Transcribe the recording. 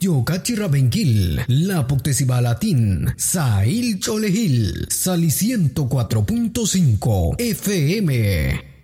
Yokachi Rabenquil, La Poctesibalatín, Sail Cholehil, Sali 104.5 FM.